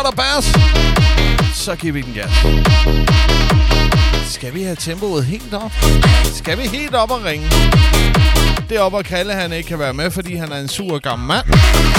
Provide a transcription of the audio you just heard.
der bærs, så giver vi den gas. Skal vi have tempoet helt op? Skal vi helt op og ringe? Det op og Kalle, han ikke kan være med, fordi han er en sur gammel mand.